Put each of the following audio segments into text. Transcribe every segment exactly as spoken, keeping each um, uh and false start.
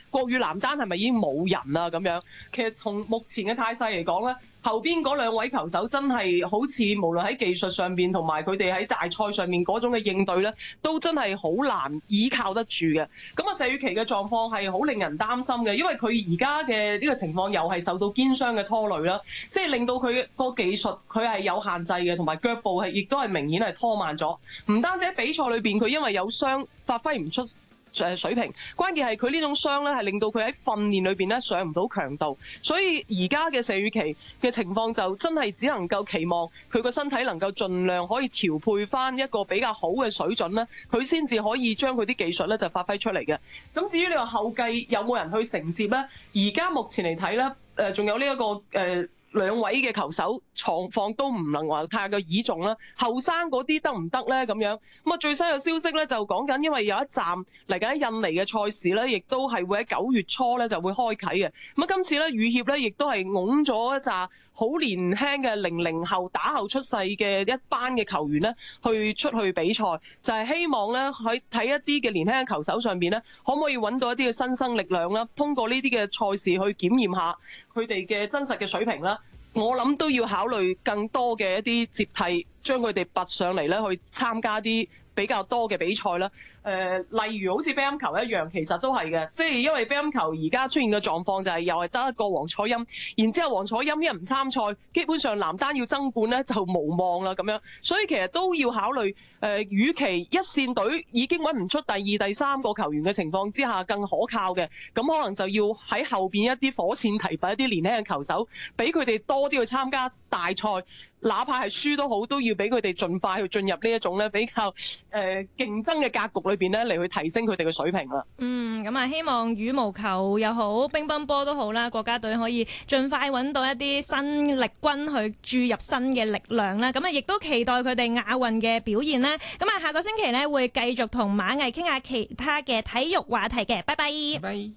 國羽男單係咪已經冇人啊？咁樣其實從目前嘅態勢嚟講咧，後邊嗰兩位球手真係好似無論喺技術上邊同埋佢哋喺大賽上面嗰種嘅應對咧，都真係好難依靠得住嘅。咁啊，謝雨琪嘅狀況係好令人擔心嘅，因為佢而家嘅呢個情況又係受到肩傷嘅拖累啦，即係令到佢個技術佢係有限制嘅，同埋腳步係亦都係明顯係拖慢咗。唔單止喺比賽裏邊佢因為有傷發揮唔出誒水平，關鍵係佢呢種傷咧係令到佢喺訓練裏邊咧上唔到強度，所以而家嘅謝雨琪嘅情況就真係只能夠期望佢個身體能夠盡量可以調配翻一個比較好嘅水準咧，佢先至可以將佢啲技術咧就發揮出嚟嘅。咁至於你話後繼有冇人去承接咧？而家目前嚟睇咧，誒仲有呢、這、一個誒。呃兩位嘅球手狀況都唔能話太過倚重啦，後生嗰啲得唔得呢？咁樣咁啊，最新嘅消息咧就講緊，因為有一站嚟緊喺印尼嘅賽事咧，亦都係會喺九月初咧就會開啓嘅。咁啊，今次咧羽協咧亦都係擁咗一紮好年輕嘅零零後打後出世嘅一班嘅球員咧，去出去比賽，就係、是、希望咧喺睇一啲嘅年輕嘅球手上邊咧，可唔可以揾到一啲嘅新生力量啦？通過呢啲嘅賽事去檢驗下佢哋嘅真實嘅水平啦。我諗都要考慮更多嘅一啲接替，將佢哋拔上嚟咧，去參加啲比較多嘅比賽啦。誒、呃，例如好似乒乓球一樣，其實都係嘅，即係因為乒乓球而家出現嘅狀況就係又係得一個王楚欽，然之後王楚欽一唔參賽，基本上男單要爭冠咧就無望啦咁樣，所以其實都要考慮誒、呃，與其一線隊已經揾唔出第二、第三個球員嘅情況之下，更可靠嘅，咁可能就要喺後邊一啲火線提拔一啲年輕嘅球手，俾佢哋多啲去參加大賽，哪怕係輸都好，都要俾佢哋盡快去進入呢一種咧比較誒、呃、競爭嘅格局裏邊咧嚟去提升佢哋嘅水平啦。 嗯，咁啊，希望羽毛球又好，乒乓波都好啦，國家隊可以盡快揾到一啲新力軍去注入新嘅力量啦。咁啊，亦都期待佢哋亞運嘅表現啦。咁啊，下個星期呢會繼續同馬毅傾下其他嘅體育話題嘅。拜拜。拜拜。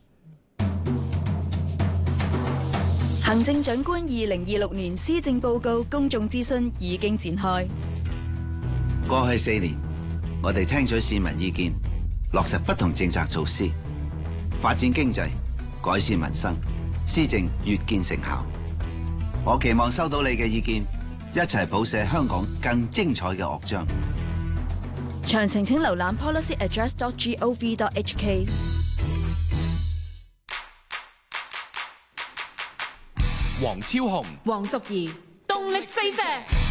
行政長官二零二六年施政報告公眾諮詢已經展開。 過去四年，我哋聽取市民意見，落實不同政策措施，發展經濟，改善民生，施政越見成效。我期望收到你嘅意見，一齊譜寫香港更精彩嘅樂章。 詳情請瀏覽 policy address dot gov dot h k。 黃超雄、 黃淑儀，動力四射。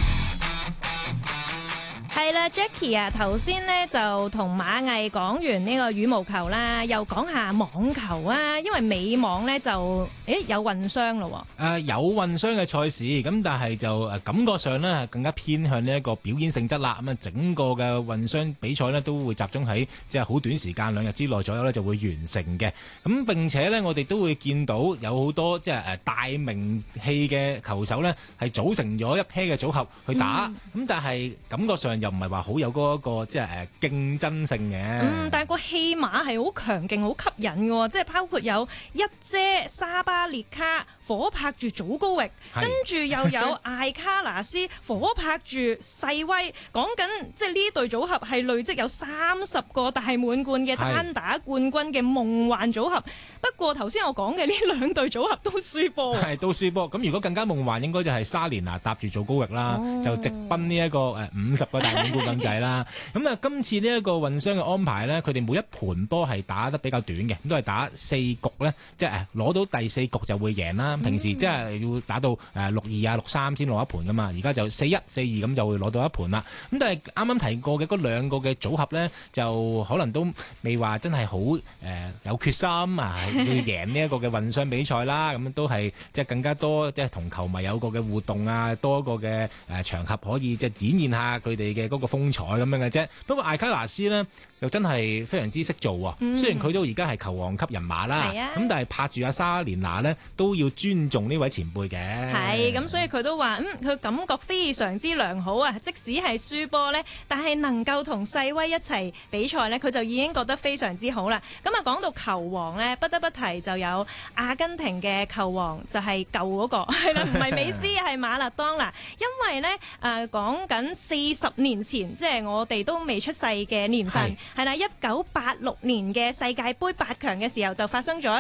係啦 ，Jackie 啊，頭先呢就同馬毅講完呢個羽毛球啦，又講下網球啊，因為美網呢就誒有混雙咯。 誒、呃、有混雙嘅賽事，咁但係就誒感覺上呢更加偏向呢一個表演性質啦。咁啊，整個嘅混雙比賽呢都會集中喺即係好短時間兩日之內左右呢就會完成嘅。咁並且呢，我哋都會見到有好多即係誒大名氣嘅球手呢係組成咗一 pair 嘅組合去打。咁、嗯、但係感覺上又唔係話好有嗰、那、一個即係誒競爭性嘅。 嗯，但係個戲碼係好強勁、好吸引嘅，即係包括有一姐沙巴列卡火拍住祖高域，跟住又有艾卡拿斯火拍住世威。講緊即係呢對組合係累積有三十個大滿貫嘅單打冠軍嘅夢幻組合。不過頭先我講嘅呢兩對組合都輸波， 係都輸波。咁如果更加夢幻，應該就係莎蓮娜搭住祖高域啦，哦、就直奔呢一個誒五十個大滿貫咁滯啦。咁啊，今次呢一個混雙嘅安排呢，佢哋每一盤波係打得比較短嘅，都係打四局呢，即係攞到第四局就會贏啦。平時即係要打到誒六二啊六三先攞一盤噶嘛，而家就四一四二咁就會攞到一盤啦。咁但係啱啱提過嘅嗰兩個嘅組合呢，就可能都未話真係好誒有決心啊，要贏呢一個嘅混雙比賽啦。咁都係即係更加多即係同球迷有個嘅互動啊，多一個嘅誒場合可以即係展現下佢哋嘅嗰個風采咁樣嘅啫。不過艾卡拿斯呢，又真係非常之識做喎。嗯、雖然佢都而家係球王級人馬啦，咁、啊、但係拍住阿莎蓮娜呢，都要尊重呢位前輩嘅。 係咁，所以佢都話嗯，佢感覺非常之良好啊！即使係輸波呢，但係能夠同世威一齊比賽呢，佢就已經覺得非常之好啦。咁啊，講到球王呢，不得不提就有阿根廷嘅球王，就係舊嗰個係啦，唔係美斯，係馬勒當拿。因為呢，誒講緊四十年前，即係我哋都未出世嘅年份，係啦，一九八六年嘅世界盃八強嘅時候就發生咗